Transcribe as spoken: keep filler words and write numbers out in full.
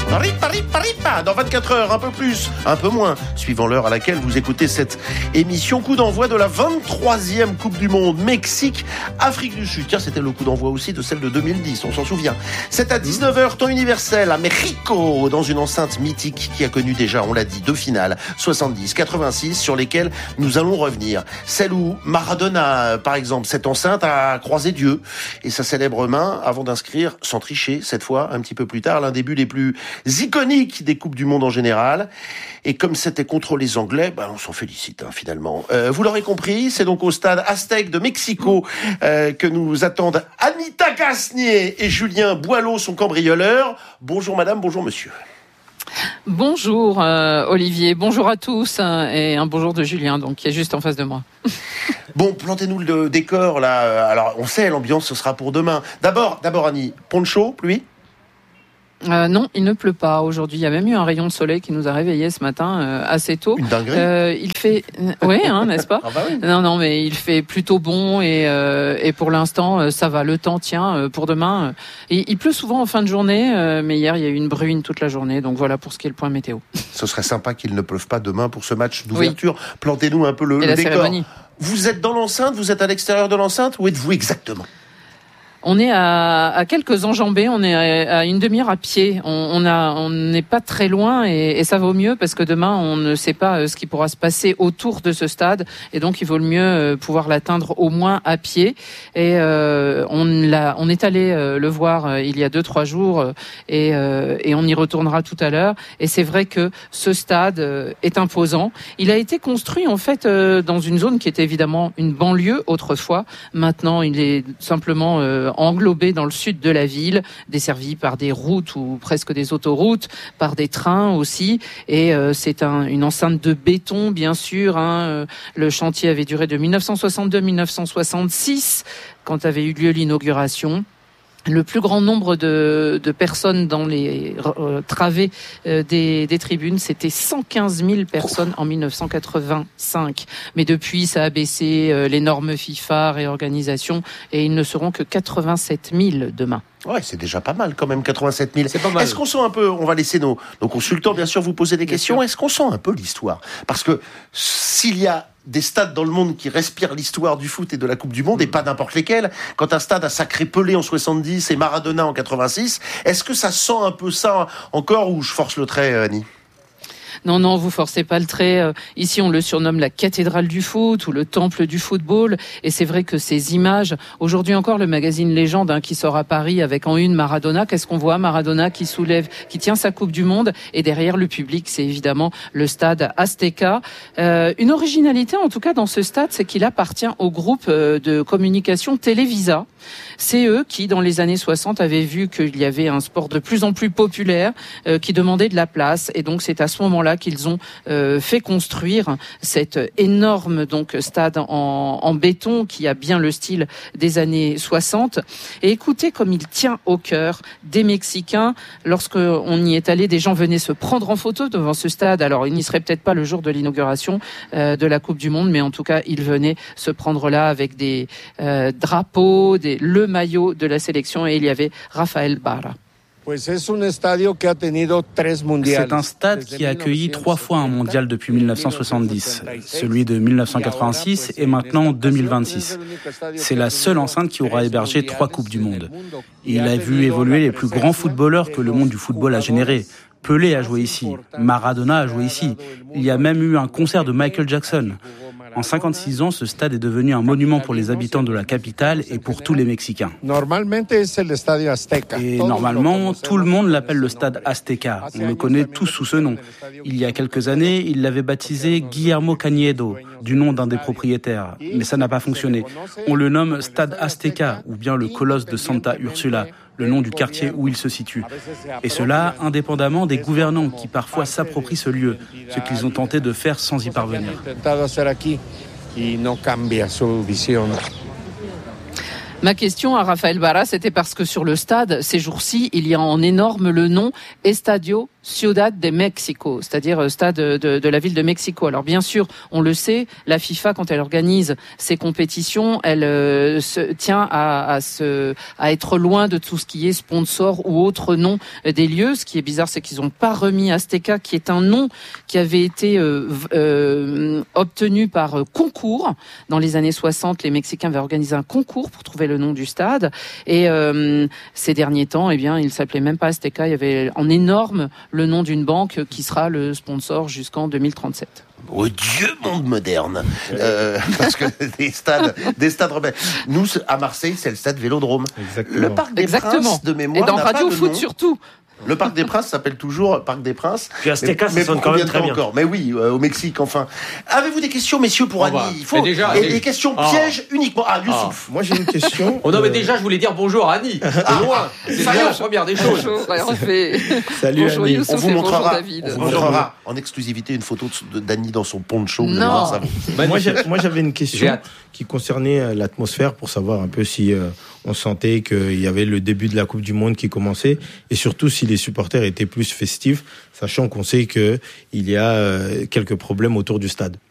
Ripa, ripa, ripa. Dans vingt-quatre heures, un peu plus, un peu moins, suivant l'heure à laquelle vous écoutez cette émission. Coup d'envoi de la vingt-troisième Coupe du Monde, Mexique, Afrique du Sud. Tiens, c'était le coup d'envoi aussi de celle de deux mille dix, on s'en souvient. C'est à dix-neuf heures, temps universel, à Mexico, dans une enceinte mythique qui a connu déjà, on l'a dit, deux finales, soixante-dix quatre-vingt-six, sur lesquelles nous allons revenir. Celle où Maradona, par exemple, cette enceinte a croisé Dieu et sa célèbre main avant d'inscrire, sans tricher, cette fois, un petit peu plus tard, l'un des buts les plus iconiques des Coupes du Monde en général. Et comme c'était contre les Anglais, ben on s'en félicite hein, finalement. Euh, vous l'aurez compris, c'est donc au stade Aztec de Mexico euh, que nous attendent Anita Gasnier et Julien Boileau, son cambrioleur. Bonjour madame, bonjour monsieur. Bonjour euh, Olivier, bonjour à tous hein, et un bonjour de Julien donc qui est juste en face de moi. Bon, plantez-nous le décor là. Alors on sait, l'ambiance ce sera pour demain. D'abord, d'abord Annie, poncho, pluie ? Euh, non, il ne pleut pas aujourd'hui. Il y a même eu un rayon de soleil qui nous a réveillés ce matin euh, assez tôt. Une dinguerie. Euh, il fait, oui, hein, n'est-ce pas ? Ah bah oui. Non, non, mais il fait plutôt bon et euh, et pour l'instant euh, ça va. Le temps tient euh, pour demain. Euh, il, il pleut souvent en fin de journée, euh, mais hier il y a eu une bruine toute la journée. Donc voilà pour ce qui est le point météo. Ce serait sympa qu'il ne pleuve pas demain pour ce match d'ouverture. Oui. Plantez-nous un peu le, le décor. Cérémonie. Vous êtes dans l'enceinte, vous êtes à l'extérieur de l'enceinte, où êtes-vous exactement ? On est à, à quelques enjambées, on est à, à une demi-heure à pied. On, on a, on n'est pas très loin et, et ça vaut mieux parce que demain on ne sait pas ce qui pourra se passer autour de ce stade et donc il vaut le mieux pouvoir l'atteindre au moins à pied. Et euh, on l'a, on est allé le voir il y a deux trois jours et, euh, et on y retournera tout à l'heure. Et c'est vrai que ce stade est imposant. Il a été construit en fait dans une zone qui était évidemment une banlieue autrefois. Maintenant il est simplement euh, englobé dans le sud de la ville, desservi par des routes ou presque des autoroutes, par des trains aussi. Et euh, c'est un, une enceinte de béton, bien sûr. Hein. Le chantier avait duré de dix-neuf cent soixante-deux à dix-neuf cent soixante-six, quand avait eu lieu l'inauguration. Le plus grand nombre de, de personnes dans les euh, travées euh, des, des tribunes, c'était cent quinze mille personnes en dix-neuf cent quatre-vingt-cinq. Mais depuis, ça a baissé, euh, les normes FIFA, réorganisation, et ils ne seront que quatre-vingt-sept mille demain. Ouais, c'est déjà pas mal quand même, quatre-vingt-sept mille. C'est pas mal. Est-ce qu'on sent un peu, on va laisser nos, nos consultants bien sûr vous poser des bien questions, sûr. Est-ce qu'on sent un peu l'histoire ? Parce que s'il y a des stades dans le monde qui respirent l'histoire du foot et de la Coupe du Monde, et pas n'importe lesquels, quand un stade a sacré Pelé en soixante-dix et Maradona en quatre-vingt-six, est-ce que ça sent un peu ça encore ou je force le trait, Annie ? Non, non, vous forcez pas le trait. Ici, on le surnomme la cathédrale du foot ou le temple du football. Et c'est vrai que ces images, aujourd'hui encore, le magazine Légende hein, qui sort à Paris avec en une Maradona, qu'est-ce qu'on voit ? Maradona qui soulève, qui tient sa Coupe du Monde. Et derrière le public, c'est évidemment le stade Azteca. Euh, une originalité, en tout cas, dans ce stade, c'est qu'il appartient au groupe de communication Televisa. C'est eux qui, dans les années soixante, avaient vu qu'il y avait un sport de plus en plus populaire euh, qui demandait de la place. Et donc, c'est à ce moment-là qu'ils ont euh, fait construire cet énorme donc stade en, en béton qui a bien le style des années soixante. Et écoutez comme il tient au cœur des Mexicains. Lorsque on y est allé, des gens venaient se prendre en photo devant ce stade. Alors, il n'y serait peut-être pas le jour de l'inauguration euh, de la Coupe du Monde, mais en tout cas, ils venaient se prendre là avec des euh, drapeaux, des, le maillot de la sélection, et il y avait Rafael Barra. C'est un stade qui a accueilli trois fois un mondial depuis dix-neuf cent soixante-dix, celui de dix-neuf cent quatre-vingt-six et maintenant deux mille vingt-six. C'est la seule enceinte qui aura hébergé trois Coupes du Monde. Il a vu évoluer les plus grands footballeurs que le monde du football a générés. Pelé a joué ici, Maradona a joué ici. Il y a même eu un concert de Michael Jackson. En cinquante-six ans, ce stade est devenu un monument pour les habitants de la capitale et pour tous les Mexicains. Et normalement, tout le monde l'appelle le stade Azteca. On le connaît tous sous ce nom. Il y a quelques années, il l'avait baptisé Guillermo Cañedo, du nom d'un des propriétaires. Mais ça n'a pas fonctionné. On le nomme stade Azteca, ou bien le colosse de Santa Ursula, le nom du quartier où il se situe. Et cela, indépendamment des gouvernants qui parfois s'approprient ce lieu, ce qu'ils ont tenté de faire sans y parvenir. Ma question à Rafael Barra, c'était parce que sur le stade, ces jours-ci, il y a en énorme le nom Estadio Ciudad de Mexico, c'est-à-dire stade de, de, de la ville de Mexico. Alors bien sûr, on le sait, la FIFA, quand elle organise ses compétitions, elle euh, se tient à, à, se, à être loin de tout ce qui est sponsor ou autre nom des lieux. Ce qui est bizarre, c'est qu'ils n'ont pas remis Azteca, qui est un nom qui avait été euh, euh, obtenu par concours. Dans les années soixante, les Mexicains avaient organisé un concours pour trouver le nom du stade. Et euh, ces derniers temps, eh bien, il s'appelait même pas Azteca, il y avait en énorme le nom d'une banque qui sera le sponsor jusqu'en deux mille trente-sept. Oh Dieu, monde moderne. Euh, parce que des stades, des stades rebelles. Nous, à Marseille, c'est le stade Vélodrome. Exactement. Le Parc des Exactement. Princes de mémoire. Et dans n'a Radio pas de Foot nom. surtout. Le Parc des Princes s'appelle toujours Parc des Princes. Puis Azteca, mais, ça mais sonne pour quand même combien de très temps bien. encore. Mais oui, euh, au Mexique, enfin. Avez-vous des questions, messieurs, pour Oh Annie? bah, Il faut mais déjà, et mais- des questions Ah. pièges uniquement. Ah, Youssouf. Moi, j'ai une question. Oh non, mais Euh, déjà, je voulais dire bonjour à Annie. De loin. C'est ça y déjà est. la première des choses. Bonjour, ouais, on fait... Salut, bonjour Annie. Youssouf On vous et bonjour montrera, David. on vous montrera en exclusivité une photo de- de- d'Annie dans son poncho. Vous allez Non. voir, ça vous- Moi, j'ai- moi, j'avais une J'ai question hâte. qui concernait euh, l'atmosphère pour savoir un peu si euh, on sentait qu'il y avait le début de la Coupe du Monde qui commençait et surtout si les supporters étaient plus festifs, sachant qu'on sait qu'il y a euh, quelques problèmes autour du stade.